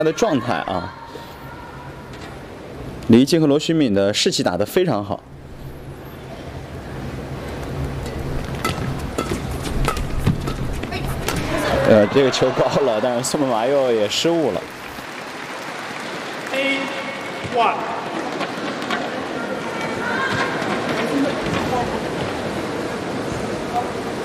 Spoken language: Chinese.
他的状态啊，李易静和罗虚敏的士气打得非常好。这个球高了，但是宋梦麻又也失误了。 A1。